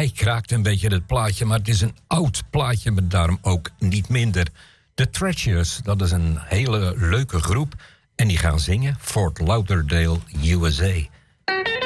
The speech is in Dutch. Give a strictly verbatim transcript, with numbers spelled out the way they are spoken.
hij kraakt een beetje het plaatje, maar het is een oud plaatje, maar daarom ook niet minder. The Treasures, dat is een hele leuke groep. En die gaan zingen Fort Lauderdale, U S A.